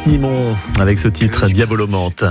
Simon avec ce titre Diabolomante.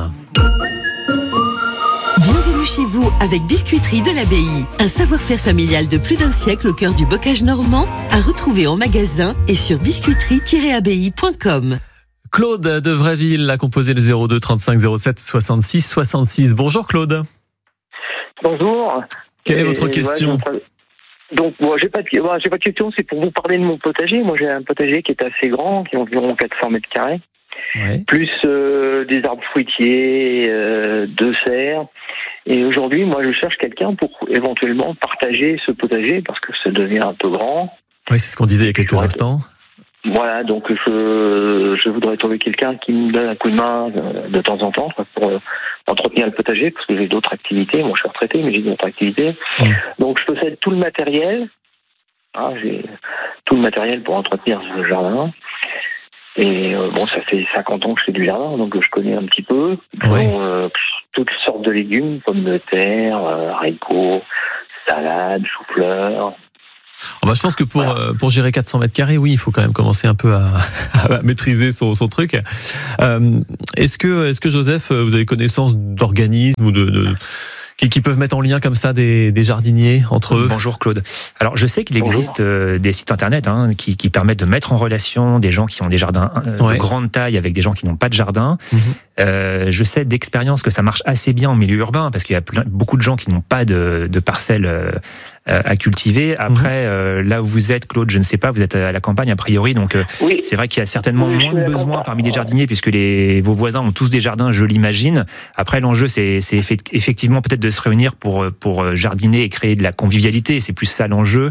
Bienvenue chez vous avec Biscuiterie de l'Abbaye. Un savoir-faire familial de plus d'un siècle au cœur du bocage normand, à retrouver en magasin et sur biscuiterie-abbaye.com. Claude de Vraiville a composé le 02 35 07 66 66. Bonjour Claude. Bonjour. Quelle est votre question ? Donc, moi, j'ai pas de question, c'est pour vous parler de mon potager. Moi, j'ai un potager qui est assez grand, qui est environ 400 mètres carrés, plus des arbres fruitiers, 2 serres. Et aujourd'hui, moi, je cherche quelqu'un pour éventuellement partager ce potager parce que ça devient un peu grand. Oui, c'est ce qu'on disait il y a quelques instants. Voilà, donc je voudrais trouver quelqu'un qui me donne un coup de main de temps en temps pour entretenir le potager, parce que j'ai d'autres activités. Moi, je suis retraité, mais j'ai d'autres activités. Donc, je possède tout le matériel. J'ai tout le matériel pour entretenir ce jardin. Et ça fait 50 ans que je fais du jardin, donc je connais un petit peu. Toutes sortes de légumes, pommes de terre, haricots, salades, choux-fleurs. Je pense que pour gérer 400 mètres carrés, oui, il faut quand même commencer un peu à maîtriser son truc. Est-ce que Joseph, vous avez connaissance d'organismes ou qui peuvent mettre en lien comme ça des jardiniers entre eux? Bonjour Claude. Alors je sais qu'il existe des sites internet qui permettent de mettre en relation des gens qui ont des jardins de grande taille avec des gens qui n'ont pas de jardin. Je sais d'expérience que ça marche assez bien en milieu urbain parce qu'il y a beaucoup de gens qui n'ont pas de parcelles à cultiver. Après, là où vous êtes, Claude, je ne sais pas, vous êtes à la campagne a priori, donc c'est vrai qu'il y a certainement moins de besoins parmi les jardiniers puisque vos voisins ont tous des jardins, je l'imagine. Après, l'enjeu, c'est effectivement peut-être de se réunir pour jardiner et créer de la convivialité. C'est plus ça l'enjeu.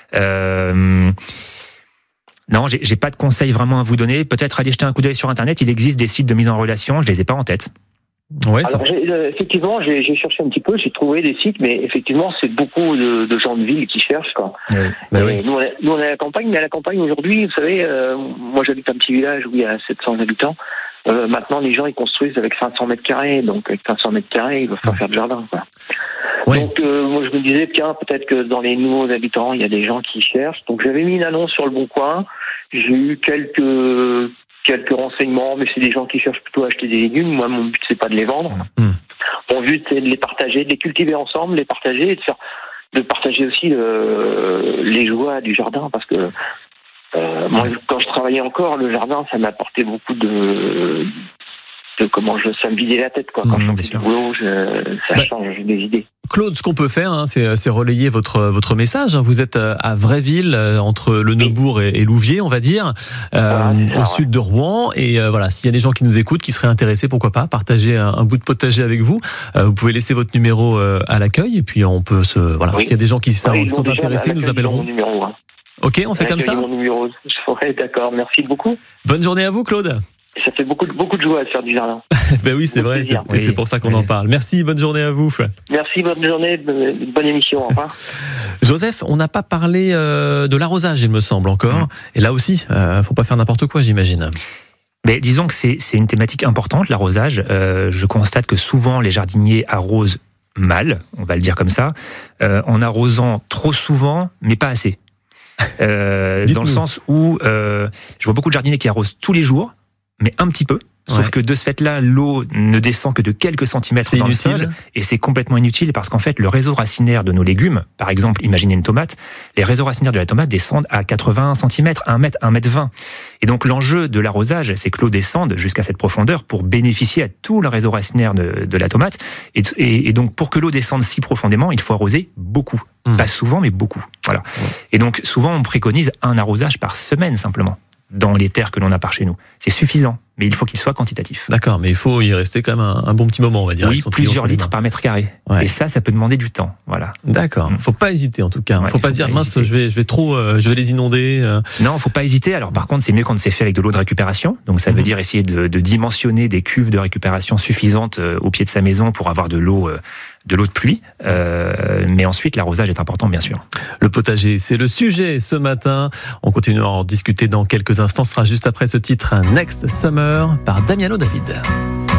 Non, j'ai pas de conseils vraiment à vous donner. Peut-être aller jeter un coup d'œil sur Internet. Il existe des sites de mise en relation. Je les ai pas en tête. Ouais, alors effectivement, j'ai cherché un petit peu, j'ai trouvé des sites, mais effectivement, c'est beaucoup de gens de ville qui cherchent, quoi. Nous, on est à la campagne, mais à la campagne aujourd'hui, vous savez, moi j'habite un petit village où il y a 700 habitants. Maintenant, les gens ils construisent avec 500 mètres carrés, donc avec 500 mètres carrés, ils ne peuvent pas faire de jardin, quoi. Donc moi je me disais, tiens, peut-être que dans les nouveaux habitants, il y a des gens qui cherchent. Donc j'avais mis une annonce sur le Bon Coin. J'ai eu quelques renseignements, mais c'est des gens qui cherchent plutôt à acheter des légumes. Moi, mon but, c'est pas de les vendre. Mon but, c'est de les partager, de les cultiver ensemble, de les partager et de partager aussi les joies du jardin, parce que moi, quand je travaillais encore, le jardin, ça m'apportait beaucoup ça me vidait la tête, quoi. Quand je fais du boulot, ça change des idées. Claude, ce qu'on peut faire, c'est relayer votre message. Vous êtes à Vraiville, entre le Neubourg et Louviers, on va dire, au sud de Rouen. Et voilà, s'il y a des gens qui nous écoutent, qui seraient intéressés, pourquoi pas, partager un bout de potager avec vous. Vous pouvez laisser votre numéro à l'accueil, et puis on peut s'il y a des gens qui sont intéressés, nous appelleront. Ok, on fait comme ça. Mon numéro. D'accord, merci beaucoup. Bonne journée à vous, Claude. Ça fait beaucoup de joie à faire du jardin. Ben oui, c'est vrai, c'est pour ça qu'on en parle. Merci, bonne journée à vous. Merci, bonne journée, bonne émission, au revoir. Joseph, on n'a pas parlé de l'arrosage, il me semble, encore. Et là aussi, faut pas faire n'importe quoi, j'imagine. Mais disons que c'est une thématique importante, l'arrosage. Je constate que souvent, les jardiniers arrosent mal, on va le dire comme ça, en arrosant trop souvent, mais pas assez. Dans le sens où je vois beaucoup de jardiniers qui arrosent tous les jours, mais un petit peu. Sauf que de ce fait-là, l'eau ne descend que de quelques centimètres dans le sol, et c'est complètement inutile parce qu'en fait, le réseau racinaire de nos légumes, par exemple, imaginez une tomate, les réseaux racinaires de la tomate descendent à 80 cm, 1 mètre, 1 mètre 20. Et donc, l'enjeu de l'arrosage, c'est que l'eau descende jusqu'à cette profondeur pour bénéficier à tout le réseau racinaire de la tomate. Et donc, pour que l'eau descende si profondément, il faut arroser beaucoup. Pas souvent, mais beaucoup. Voilà. Et donc, souvent, on préconise un arrosage par semaine, simplement, dans les terres que l'on a par chez nous. C'est suffisant, mais il faut qu'il soit quantitatif. D'accord, mais il faut y rester quand même un bon petit moment, on va dire. Oui, plusieurs litres par mètre carré. Et ça peut demander du temps. Voilà. D'accord. Faut pas hésiter, en tout cas. Faut pas se dire, mince, je vais les inonder. Non, faut pas hésiter. Alors, par contre, c'est mieux quand c'est fait avec de l'eau de récupération. Donc, ça veut dire essayer de dimensionner des cuves de récupération suffisantes au pied de sa maison pour avoir de l'eau de pluie. Mais ensuite, l'arrosage est important, bien sûr. Le potager, c'est le sujet ce matin. On continue à en discuter dans quelques instants. Ce sera juste après ce titre, Next Summer, par Damiano David.